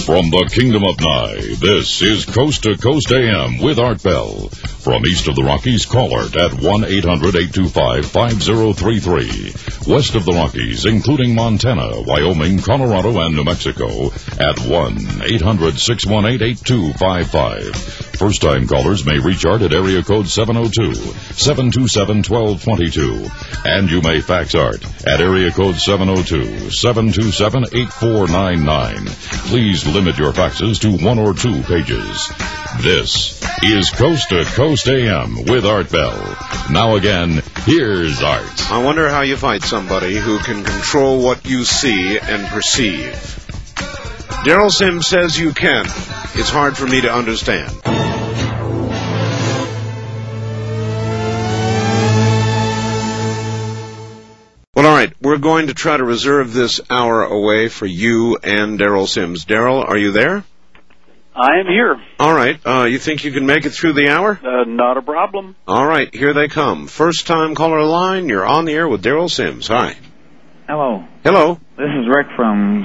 From the Kingdom of Nye, this is Coast to Coast AM with Art Bell. From east of the Rockies, call Art at 1-800-825-5033. West of the Rockies, including Montana, Wyoming, Colorado, and New Mexico, at 1-800-618-8255. First-time callers may reach Art at area code 702-727-1222. And you may fax Art at area code 702-727-8499. Please limit your faxes to 1 or 2 pages. This is Coast to Coast AM with Art Bell. Now again, here's Art. I wonder how you fight somebody who can control what you see and perceive. Daryl Sims says you can. It's hard for me to understand. Well, all right, we're going to try to reserve this hour away for you and Daryl Sims. Daryl, are you there? I am here. All right, you think you can make it through the hour? Not a problem. All right, here they come. First-time caller line, you're on the air with Daryl Sims. Hi. Hello. Hello. This is Rick from